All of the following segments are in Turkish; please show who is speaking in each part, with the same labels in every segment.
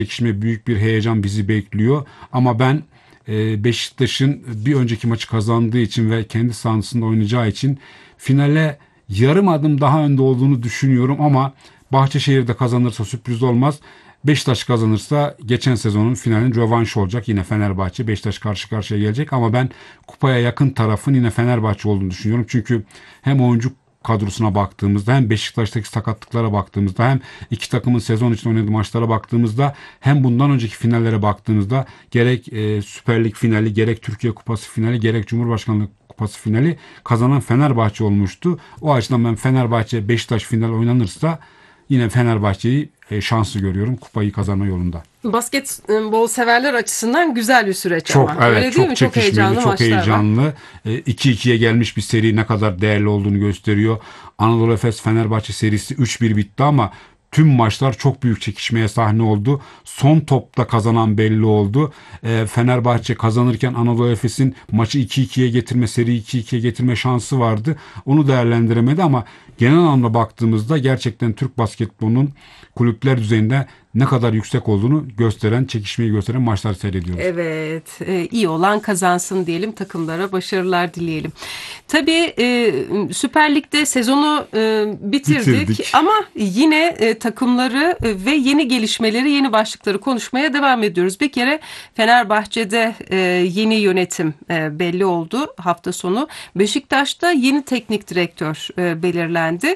Speaker 1: çekişme, büyük bir heyecan bizi bekliyor. Ama ben Beşiktaş'ın bir önceki maçı kazandığı için ve kendi sahasında oynayacağı için finale yarım adım daha önde olduğunu düşünüyorum ama Bahçeşehir'de kazanırsa sürpriz olmaz. Beşiktaş kazanırsa geçen sezonun finalinin rövanşı olacak. Yine Fenerbahçe, Beşiktaş karşı karşıya gelecek ama ben kupaya yakın tarafın yine Fenerbahçe olduğunu düşünüyorum. Çünkü hem oyuncu kadrosuna baktığımızda hem Beşiktaş'taki sakatlıklara baktığımızda hem iki takımın sezon için oynadığı maçlara baktığımızda hem bundan önceki finallere baktığımızda gerek Süper Lig finali, gerek Türkiye Kupası finali, gerek Cumhurbaşkanlığı Kupası finali kazanan Fenerbahçe olmuştu. O açıdan ben Fenerbahçe Beşiktaş final oynanırsa yine Fenerbahçe'yi şanslı görüyorum kupayı kazanma yolunda.
Speaker 2: Basketbol severler açısından güzel bir süreç
Speaker 1: Çok,
Speaker 2: ama.
Speaker 1: evet,
Speaker 2: Öyle değil
Speaker 1: çok
Speaker 2: mi? Çok
Speaker 1: çekişmeli,
Speaker 2: heyecanlı
Speaker 1: çok
Speaker 2: maçlar var.
Speaker 1: heyecanlı. 2-2'ye gelmiş bir seri ne kadar değerli olduğunu gösteriyor. Anadolu Efes Fenerbahçe serisi 3-1 bitti ama tüm maçlar çok büyük çekişmeye sahne oldu. Son topta kazanan belli oldu. Fenerbahçe kazanırken Anadolu Efes'in maçı 2-2'ye getirme, seri 2-2'ye getirme şansı vardı. Onu değerlendiremedi ama genel anlamda baktığımızda gerçekten Türk basketbolunun kulüpler düzeyinde ne kadar yüksek olduğunu gösteren, çekişmeyi gösteren maçlar seyrediyoruz.
Speaker 2: Evet, iyi olan kazansın diyelim, takımlara başarılar dileyelim. Tabii Süper Lig'de sezonu bitirdik
Speaker 1: Bitirdik.
Speaker 2: ama yine takımları ve yeni gelişmeleri, yeni başlıkları konuşmaya devam ediyoruz. Bir kere Fenerbahçe'de yeni yönetim belli oldu hafta sonu. Beşiktaş'ta yeni teknik direktör belirlendi.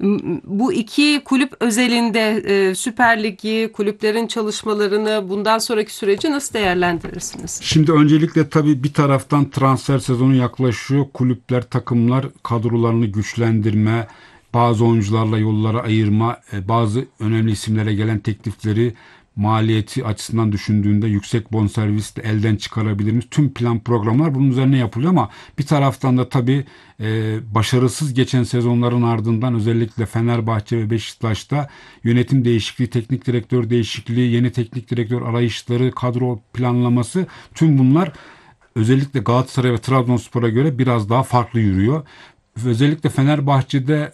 Speaker 2: Bu iki kulüp özelinde Süper Lig'i, kulüplerin çalışmalarını, bundan sonraki süreci nasıl değerlendirirsiniz?
Speaker 1: Şimdi öncelikle tabii bir taraftan transfer sezonu yaklaşıyor. Kulüpler, takımlar kadrolarını güçlendirme, bazı oyuncularla yollara ayırma, bazı önemli isimlere gelen teklifleri maliyeti açısından düşündüğünde yüksek bonservisle elden çıkarabilir miyiz? Tüm plan programlar bunun üzerine yapılıyor ama bir taraftan da tabii başarısız geçen sezonların ardından özellikle Fenerbahçe ve Beşiktaş'ta yönetim değişikliği, teknik direktör değişikliği, yeni teknik direktör arayışları, kadro planlaması tüm bunlar özellikle Galatasaray ve Trabzonspor'a göre biraz daha farklı yürüyor. Özellikle Fenerbahçe'de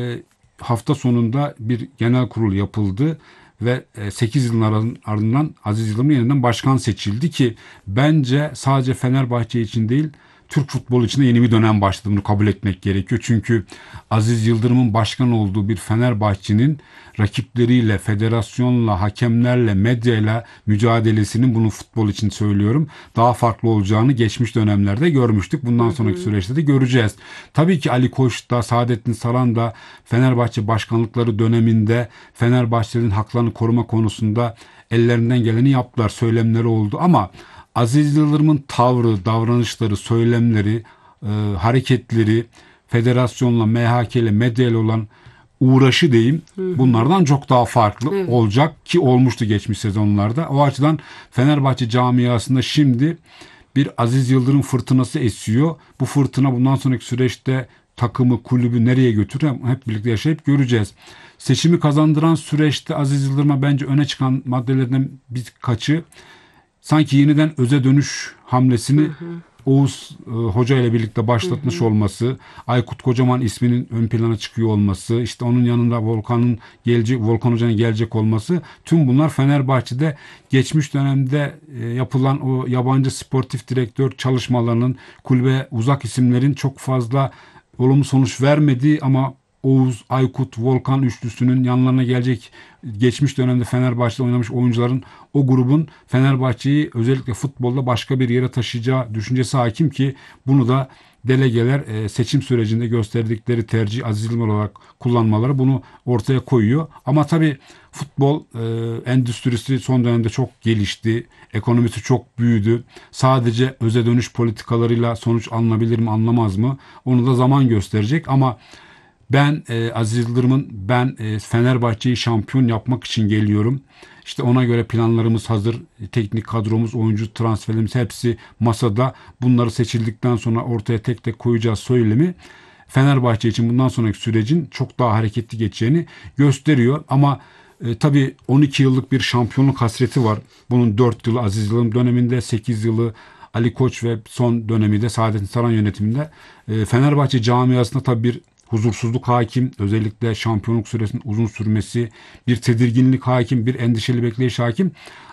Speaker 1: hafta sonunda bir genel kurul yapıldı ve 8 yılın ardından Aziz Yıldırım yeniden başkan seçildi ki bence sadece Fenerbahçe için değil Türk futbolu için de yeni bir dönem başladı. Bunu kabul etmek gerekiyor. Çünkü Aziz Yıldırım'ın başkan olduğu bir Fenerbahçe'nin rakipleriyle, federasyonla, hakemlerle, medyayla mücadelesinin bunu futbol için söylüyorum daha farklı olacağını geçmiş dönemlerde görmüştük. Bundan sonraki süreçte de göreceğiz. Tabii ki Ali Koç da Saadettin Saran da Fenerbahçe başkanlıkları döneminde Fenerbahçe'nin haklarını koruma konusunda ellerinden geleni yaptılar. Söylemleri oldu ama Aziz Yıldırım'ın tavrı, davranışları, söylemleri, hareketleri, federasyonla, MHK ile, medya ile olan uğraşı diyeyim bunlardan çok daha farklı olacak ki olmuştu geçmiş sezonlarda. O açıdan Fenerbahçe camiasında şimdi bir Aziz Yıldırım fırtınası esiyor. Bu fırtına bundan sonraki süreçte takımı, kulübü nereye götürür hep birlikte yaşayıp göreceğiz. Seçimi kazandıran süreçte Aziz Yıldırım'a bence öne çıkan maddelerden birkaçı sanki yeniden öze dönüş hamlesini Oğuz Hoca ile birlikte başlatmış olması, Aykut Kocaman isminin ön plana çıkıyor olması, işte onun yanında Volkan Hoca'nın gelecek olması, tüm bunlar Fenerbahçe'de geçmiş dönemde yapılan o yabancı sportif direktör çalışmalarının kulübe uzak isimlerin çok fazla olumlu sonuç vermediği ama Oğuz, Aykut, Volkan üçlüsünün yanlarına gelecek geçmiş dönemde Fenerbahçe'de oynamış oyuncuların o grubun Fenerbahçe'yi özellikle futbolda başka bir yere taşıyacağı düşüncesi hakim ki bunu da delegeler seçim sürecinde gösterdikleri tercih Aziz Yıldırım olarak kullanmaları bunu ortaya koyuyor. Ama tabii futbol endüstrisi son dönemde çok gelişti. Ekonomisi çok büyüdü. Sadece öze dönüş politikalarıyla sonuç alınabilir mi, anlamaz mı? Onu da zaman gösterecek ama ben Aziz Yıldırım'ın Fenerbahçe'yi şampiyon yapmak için geliyorum. İşte ona göre planlarımız hazır. Teknik kadromuz, oyuncu transferlerimiz hepsi masada. Bunları seçildikten sonra ortaya tek tek koyacağız söylemi Fenerbahçe için bundan sonraki sürecin çok daha hareketli geçeceğini gösteriyor. Ama tabii 12 yıllık bir şampiyonluk hasreti var. Bunun 4 yılı Aziz Yıldırım döneminde, 8 yılı Ali Koç ve son dönemi de Saadettin Saran yönetiminde Fenerbahçe camiasında tabii bir huzursuzluk hakim. Özellikle şampiyonluk süresinin uzun sürmesi, bir tedirginlik hakim, bir endişeli bekleyiş hakim.